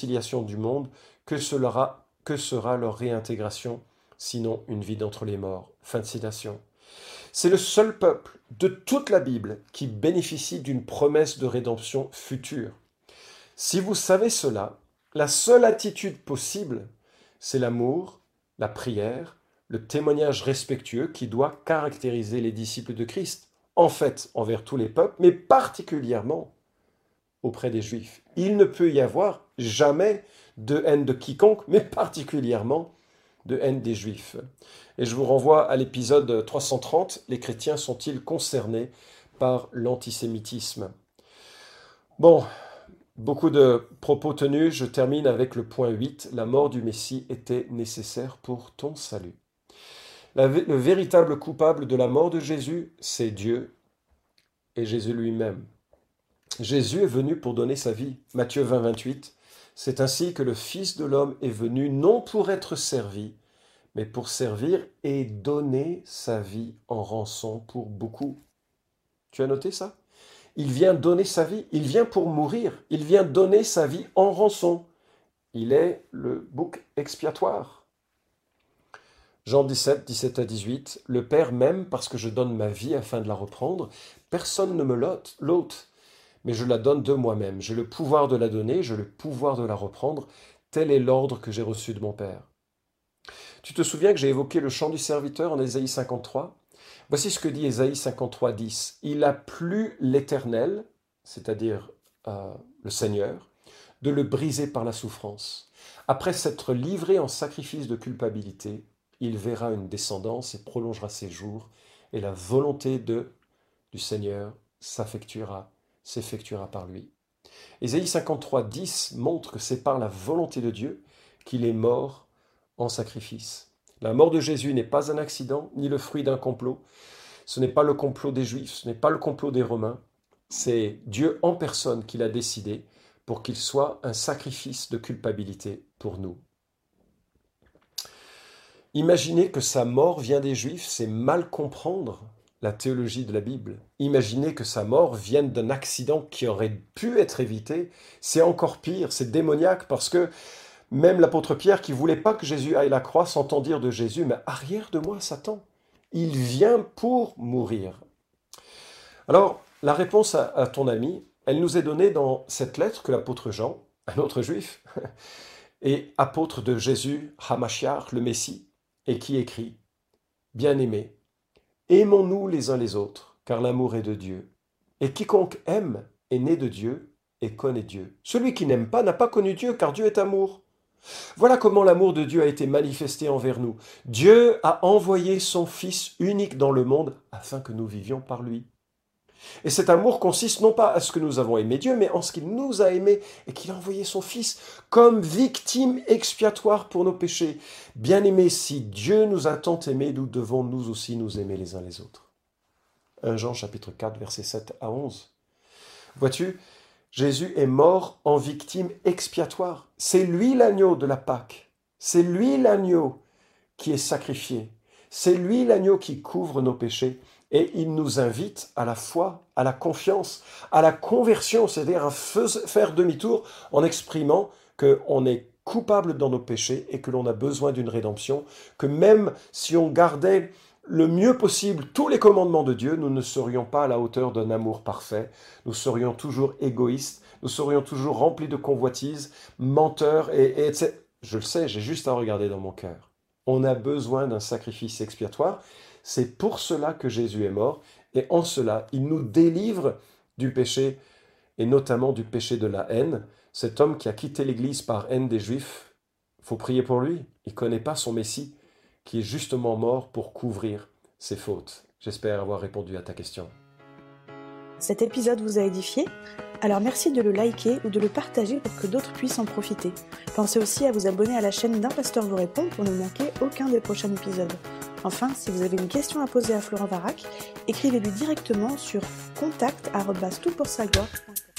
réconciliation du monde, que sera leur réintégration, sinon une vie d'entre les morts. » Fin de citation. C'est le seul peuple de toute la Bible qui bénéficie d'une promesse de rédemption future. Si vous savez cela, la seule attitude possible, c'est l'amour, la prière, le témoignage respectueux qui doit caractériser les disciples de Christ, en fait envers tous les peuples, mais particulièrement auprès des Juifs. Il ne peut y avoir jamais de haine de quiconque, mais particulièrement de haine des Juifs. Et je vous renvoie à l'épisode 330, les chrétiens sont-ils concernés par l'antisémitisme? Bon, beaucoup de propos tenus, je termine avec le point 8, la mort du Messie était nécessaire pour ton salut. Le véritable coupable de la mort de Jésus, c'est Dieu et Jésus lui-même. Jésus est venu pour donner sa vie. Matthieu 20, 28. C'est ainsi que le Fils de l'homme est venu non pour être servi, mais pour servir et donner sa vie en rançon pour beaucoup. Tu as noté ça? Il vient donner sa vie, il vient pour mourir, il vient donner sa vie en rançon. Il est le bouc expiatoire. Jean 17, 17 à 18. Le Père m'aime parce que je donne ma vie afin de la reprendre. Personne ne me l'ôte, mais je la donne de moi-même. J'ai le pouvoir de la donner, j'ai le pouvoir de la reprendre. Tel est l'ordre que j'ai reçu de mon Père. Tu te souviens que j'ai évoqué le chant du serviteur en Ésaïe 53 ? Voici ce que dit Ésaïe 53, 10. Il a plu l'Éternel, c'est-à-dire le Seigneur, de le briser par la souffrance. Après s'être livré en sacrifice de culpabilité, il verra une descendance et prolongera ses jours, et la volonté du Seigneur s'effectuera par lui. Ésaïe 53, 10 montre que c'est par la volonté de Dieu qu'il est mort en sacrifice. La mort de Jésus n'est pas un accident, ni le fruit d'un complot. Ce n'est pas le complot des Juifs, ce n'est pas le complot des Romains. C'est Dieu en personne qui l'a décidé pour qu'il soit un sacrifice de culpabilité pour nous. Imaginer que sa mort vient des Juifs, c'est mal comprendre la théologie de la Bible. Imaginer que sa mort vienne d'un accident qui aurait pu être évité, c'est encore pire, c'est démoniaque, parce que même l'apôtre Pierre, qui ne voulait pas que Jésus aille à la croix, s'entend dire de Jésus, « Mais arrière de moi, Satan, il vient pour mourir. » Alors, la réponse à ton ami, elle nous est donnée dans cette lettre que l'apôtre Jean, un autre juif, et apôtre de Jésus, Hamashiach, le Messie, et qui écrit « Bien-aimés, aimons-nous les uns les autres, car l'amour est de Dieu. Et quiconque aime est né de Dieu et connaît Dieu. Celui qui n'aime pas n'a pas connu Dieu, car Dieu est amour. Voilà comment l'amour de Dieu a été manifesté envers nous. Dieu a envoyé son Fils unique dans le monde afin que nous vivions par lui. Et cet amour consiste non pas à ce que nous avons aimé Dieu, mais en ce qu'il nous a aimés et qu'il a envoyé son Fils comme victime expiatoire pour nos péchés. Bien-aimés, si Dieu nous a tant aimés, nous devons nous aussi nous aimer les uns les autres. 1 Jean chapitre 4, versets 7 à 11. Vois-tu, Jésus est mort en victime expiatoire. C'est lui l'agneau de la Pâque. C'est lui l'agneau qui est sacrifié. C'est lui l'agneau qui couvre nos péchés. Et il nous invite à la foi, à la confiance, à la conversion, c'est-à-dire à faire demi-tour en exprimant qu'on est coupable dans nos péchés et que l'on a besoin d'une rédemption, que même si on gardait le mieux possible tous les commandements de Dieu, nous ne serions pas à la hauteur d'un amour parfait, nous serions toujours égoïstes, nous serions toujours remplis de convoitises, menteurs, et je le sais, j'ai juste à regarder dans mon cœur. On a besoin d'un sacrifice expiatoire. C'est pour cela que Jésus est mort, et en cela, il nous délivre du péché, et notamment du péché de la haine. Cet homme qui a quitté l'Église par haine des Juifs, il faut prier pour lui. Il ne connaît pas son Messie, qui est justement mort pour couvrir ses fautes. J'espère avoir répondu à ta question. Cet épisode vous a édifié ? Alors merci de le liker ou de le partager pour que d'autres puissent en profiter. Pensez aussi à vous abonner à la chaîne d'Un Pasteur vous répond pour ne manquer aucun des prochains épisodes. Enfin, si vous avez une question à poser à Florent Varac, écrivez-lui directement sur contact@toutpoursagloire.com.